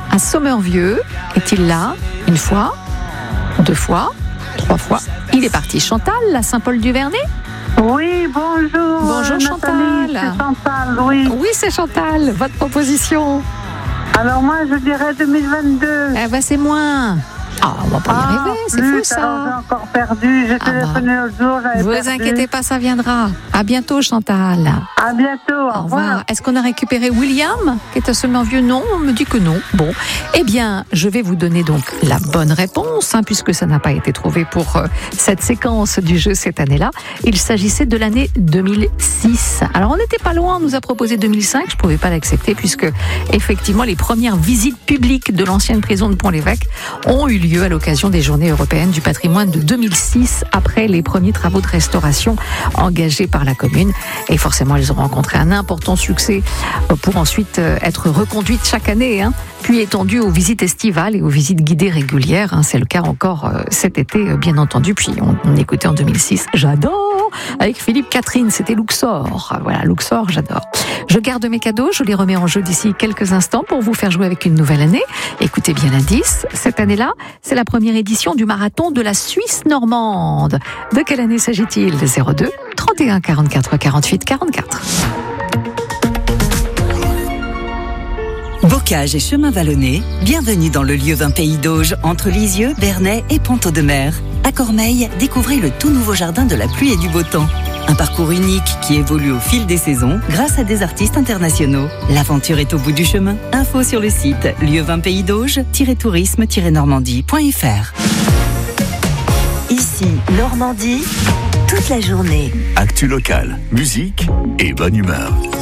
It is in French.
à Sommervieux. Est-il là? Une fois, 2 fois, 3 fois. Il est parti. Chantal, à Saint-Paul-du-Vernay? Oui, bonjour. Bonjour Chantal. C'est Chantal, oui. Oui, c'est Chantal. Votre proposition? Alors moi, je dirais 2022. Eh ben, c'est moins. Ah, on va pas y arriver, c'est fou ça. Alors j'ai encore perdu. J'ai téléphoné l'autre jour, j'avais Vous perdu. inquiétez pas, ça viendra. À bientôt Chantal. À bientôt, au revoir. Est-ce qu'on a récupéré William, qui est à Sommervieux? Non, on me dit que non. Bon, eh bien, je vais vous donner donc la bonne réponse, puisque ça n'a pas été trouvé pour cette séquence du jeu cette année-là. Il s'agissait de l'année 2006. Alors, on n'était pas loin, on nous a proposé 2005, je ne pouvais pas l'accepter, puisque effectivement, les premières visites publiques de l'ancienne prison de Pont-l'Évêque ont eu lieu à l'occasion des Journées européennes du patrimoine de 2006, après les premiers travaux de restauration engagés par la commune. Et forcément, elles ont rencontré un important succès pour ensuite être reconduites chaque année, puis étendues aux visites estivales et aux visites guidées régulières. C'est le cas encore cet été, bien entendu. Puis on écoutait en 2006, j'adore, avec Philippe Catherine, c'était Luxor. Voilà, Luxor, j'adore. Je garde mes cadeaux, je les remets en jeu d'ici quelques instants pour vous faire jouer avec une nouvelle année. Écoutez bien l'indice, cette année-là, c'est la première édition du marathon de la Suisse normande. De quelle année s'agit-il? 02 31 44 48 44. Bocage et chemin vallonné, bienvenue dans le lieu 20 Pays d'Auge, entre Lisieux, Bernay et Ponteau-de-Mer. À Cormeilles, découvrez le tout nouveau jardin de la pluie et du beau temps. Un parcours unique qui évolue au fil des saisons grâce à des artistes internationaux. L'aventure est au bout du chemin. Info sur le site lieu20paysdauge-tourisme-normandie.fr. Ici, Normandie, toute la journée. Actu locale, musique et bonne humeur.